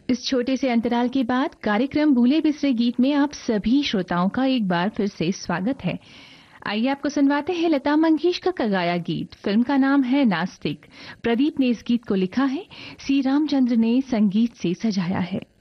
इस छोटे से अंतराल के बाद कार्यक्रम भूले बिसरे गीत में आप सभी श्रोताओं का एक बार फिर से स्वागत है। आइए आपको सुनवाते हैं लता मंगेशकर का गाया गीत। फिल्म का नाम है नास्तिक। प्रदीप ने इस गीत को लिखा है, सी रामचंद्र ने संगीत से सजाया है।